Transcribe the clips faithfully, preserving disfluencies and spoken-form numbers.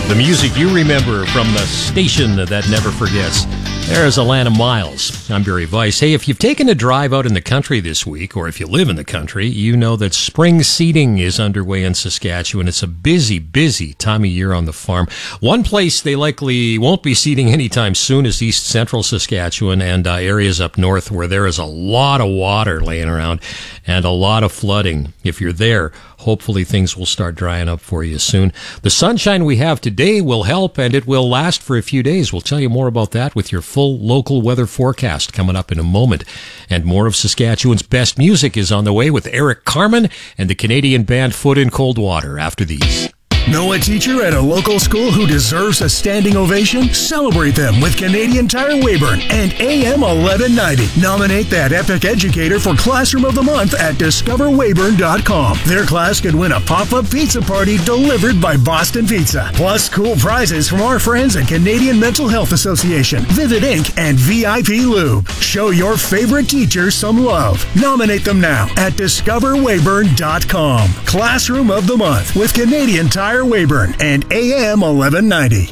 The music you remember from the station that never forgets. There's Alana Miles. I'm Barry Weiss. Hey, if you've taken a drive out in the country this week, or if you live in the country, you know that spring seeding is underway in Saskatchewan. It's a busy, busy time of year on the farm. One place they likely won't be seeding anytime soon is east central Saskatchewan and uh, areas up north where there is a lot of water laying around and a lot of flooding. If you're there, hopefully things will start drying up for you soon. The sunshine we have today will help, and it will last for a few days. We'll tell you more about that with your full local weather forecast coming up in a moment. And more of Saskatchewan's best music is on the way with Eric Carmen and the Canadian band Foot in Cold Water after these. Know a teacher at a local school who deserves a standing ovation? Celebrate them with Canadian Tire Weyburn and A M eleven ninety. Nominate that epic educator for Classroom of the Month at discover weyburn dot com. Their class could win a pop-up pizza party delivered by Boston Pizza. Plus cool prizes from our friends at Canadian Mental Health Association, Vivid Incorporated, and V I P Lube. Show your favorite teacher some love. Nominate them now at discover weyburn dot com. Classroom of the Month with Canadian Tire Weyburn and A M eleven ninety.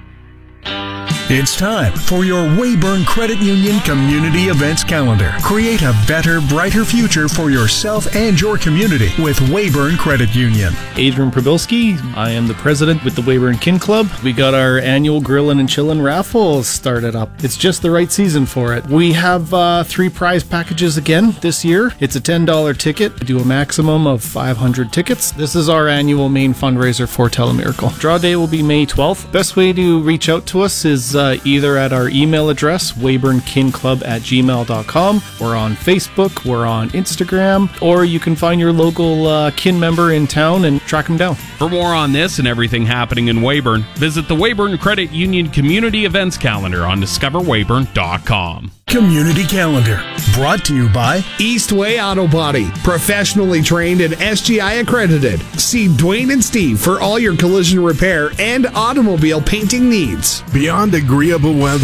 It's time for your Weyburn Credit Union Community Events Calendar. Create a better, brighter future for yourself and your community with Weyburn Credit Union. Adrian Probilski. I am the president with the Weyburn Kin Club. We got our annual Grillin' and Chillin' raffle started up. It's just the right season for it. We have uh, three prize packages again this year. It's a ten dollars ticket. We do a maximum of five hundred tickets. This is our annual main fundraiser for Telemiracle. Draw day will be May twelfth. Best way to reach out to us is Uh, either at our email address, weyburn kin club at gmail dot com, or on Facebook, we're on Instagram, or you can find your local uh, kin member in town and track them down. For more on this and everything happening in Weyburn, visit the Weyburn Credit Union Community Events Calendar on discover weyburn dot com. Community Calendar, brought to you by Eastway Auto Body, professionally trained and S G I accredited. See Dwayne and Steve for all your collision repair and automobile painting needs. Beyond agreeable weather.